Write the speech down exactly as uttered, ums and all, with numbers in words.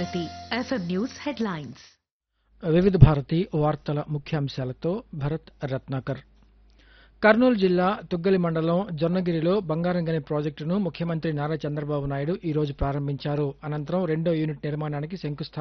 Bharati FM news headlines. వివిధ భారతి వార్తల ముఖ్యాంశాలతో భరత్ రత్నాకర్. కర్నూలు జిల్లా తుగ్గలి మండలం జొన్నగిరిలో బంగారంగని ప్రాజెక్టును ముఖ్యమంత్రి నారా చంద్రబాబు నాయుడు ఈ రోజు ప్రారంభించారు. అనంతరం రెండో యూనిట్ నిర్మాణానికి శంకుస్థాపన